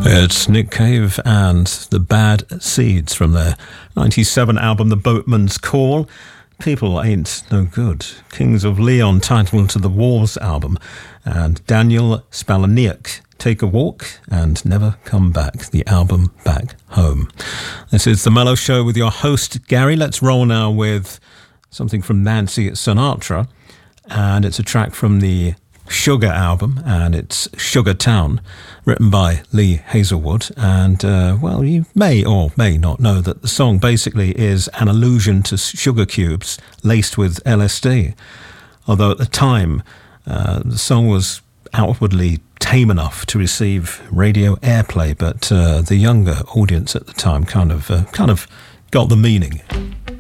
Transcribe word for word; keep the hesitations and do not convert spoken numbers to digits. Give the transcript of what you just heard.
It's Nick Cave and the Bad Seeds from their ninety-seven album, The Boatman's Call. People Ain't No Good. Kings of Leon, titled to the Wars album. And Daniel Spalaniuk, Take a Walk and Never Come Back, the album Back Home. This is The Mellow Show with your host, Gary. Let's roll now with something from Nancy Sinatra. And it's a track from the Sugar album, and it's Sugar Town, written by Lee Hazelwood. And uh, well, you may or may not know that the song basically is an allusion to sugar cubes laced with L S D, although at the time uh, the song was outwardly tame enough to receive radio airplay, but uh, the younger audience at the time kind of uh, kind of got the meaning.